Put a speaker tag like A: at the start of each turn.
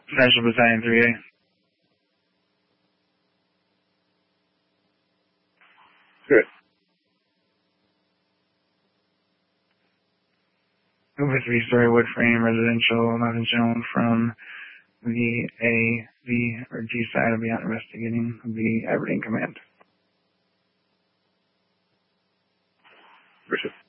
A: Central Battalion 3A.
B: Good.
A: Over 3-story wood frame residential, nothing shown from the A, V, or G side will be out investigating the Aberdeen Command.
B: Appreciate it.